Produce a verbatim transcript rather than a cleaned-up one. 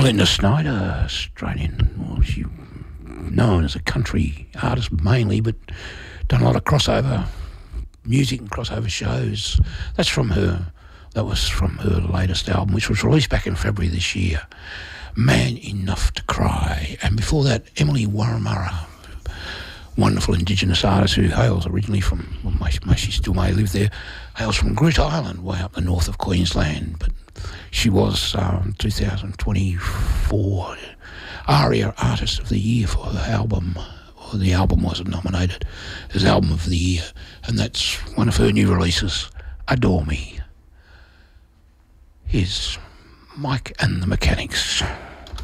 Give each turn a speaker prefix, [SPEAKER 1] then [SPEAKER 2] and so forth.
[SPEAKER 1] Linda Snyder, Australian, well, she known as a country artist mainly, but done a lot of crossover music and crossover shows. That's from her. That was from her latest album, which was released back in February this year, Man Enough to Cry. And before that, Emily Warramurra, wonderful Indigenous artist who hails originally from, well, most she still may live there, hails from Groote Eylandt, way up the north of Queensland. But she was um, two thousand twenty-four ARIA Artist of the Year for her album. Or the album wasn't nominated as Album of the Year. And that's one of her new releases, Adore Me. Here's Mike and the Mechanics.